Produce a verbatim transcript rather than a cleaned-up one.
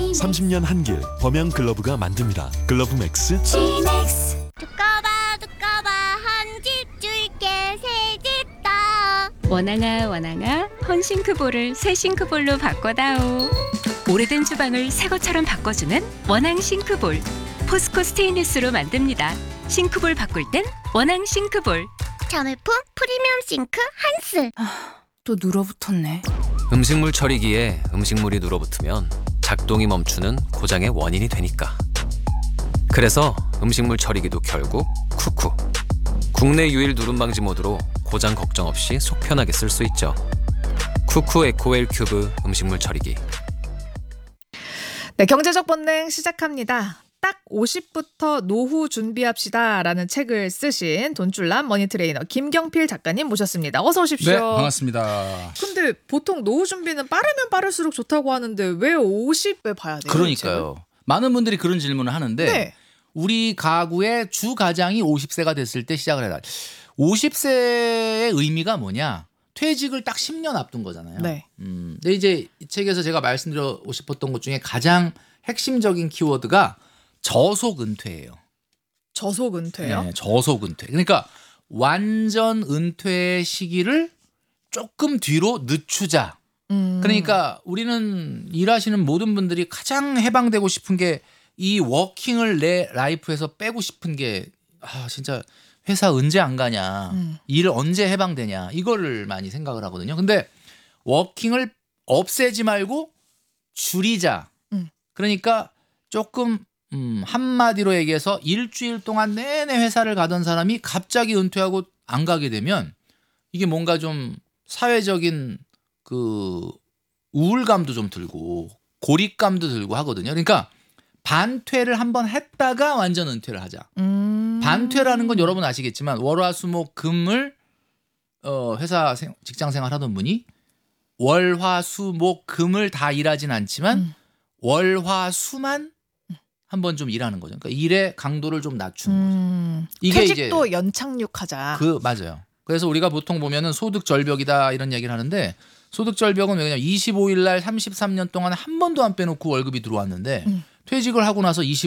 삼십 년 한길 범양 글러브가 만듭니다. 글러브 맥스. 지맥스. 두꺼봐 두꺼봐 한 집 줄게 새 집 다. 원앙아 원앙아 헌싱크볼을 새 싱크볼로 바꿔다오. 오래된 주방을 새 것처럼 바꿔주는 원앙 싱크볼. 포스코 스테인리스로 만듭니다. 싱크볼 바꿀 땐 원앙 싱크볼. 자매품 프리미엄 싱크 한스. 또 눌어붙었네. 음식물 처리기에 음식물이 눌어붙으면 작동이 멈추는 고장의 원인이 되니까. 그래서 음식물 처리기도 결국 쿠쿠. 국내 유일 누름 방지 모드로 고장 걱정 없이 속 편하게 쓸 수 있죠. 쿠쿠 에코웰 큐브 음식물 처리기. 네, 경제적 본능 시작합니다. 딱 오십부터 노후 준비합시다 라는 책을 쓰신 돈줄남 머니트레이너 김경필 작가님 모셨습니다. 어서 오십시오. 네, 반갑습니다. 근데 보통 노후 준비는 빠르면 빠를수록 좋다고 하는데 왜 오십에 봐야 돼요? 그러니까요. 많은 분들이 그런 질문을 하는데 네. 우리 가구의 주 가장이 오십 세가 됐을 때 시작을 해라. 오십 세의 의미가 뭐냐? 퇴직을 딱 십 년 앞둔 거잖아요. 네. 음, 근데 이제 이 책에서 제가 말씀드리고 싶었던 것 중에 가장 핵심적인 키워드가 저속 은퇴예요. 저속 은퇴요? 네, 저속 은퇴. 그러니까 완전 은퇴의 시기를 조금 뒤로 늦추자. 음. 그러니까 우리는 일하시는 모든 분들이 가장 해방되고 싶은 게 이 워킹을 내 라이프에서 빼고 싶은 게 아, 진짜 회사 언제 안 가냐. 음. 일 언제 해방되냐. 이거를 많이 생각을 하거든요. 근데 워킹을 없애지 말고 줄이자. 음. 그러니까 조금 음, 한마디로 얘기해서 일주일 동안 내내 회사를 가던 사람이 갑자기 은퇴하고 안 가게 되면 이게 뭔가 좀 사회적인 그 우울감도 좀 들고 고립감도 들고 하거든요. 그러니까 반퇴를 한번 했다가 완전 은퇴를 하자. 음. 반퇴라는 건 여러분 아시겠지만 월화수목 금을 어, 회사 생, 직장 생활 하던 분이 월화수목 금을 다 일하진 않지만 음. 월화수만 한번 좀 일하는 거죠. 그러니까 일의 강도를 좀 낮추는 거죠. 음. 이게 퇴직도 이제 연착륙하자. 그 맞아요. 그래서 우리가 보통 보면은 소득 절벽이다 이런 얘기를 하는데 소득 절벽은 왜냐면 이십오 일 날 삼십삼 년 동안 한 번도 안 빼놓고 월급이 들어왔는데 음. 퇴직을 하고 나서